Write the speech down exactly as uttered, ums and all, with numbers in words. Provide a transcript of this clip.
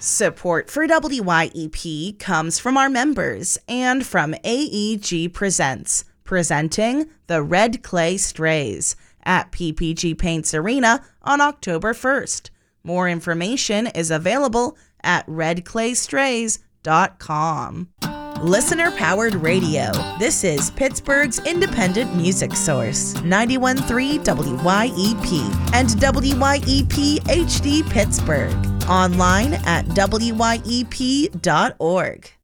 Support for W Y E P comes from our members and from A E G Presents, presenting the Red Clay Strays at P P G Paints Arena on October first. More information is available at red clay strays dot com. Listener-powered radio. This is Pittsburgh's independent music source, ninety-one point three W Y E P and W Y E P H D Pittsburgh. Online at W Y E P dot org.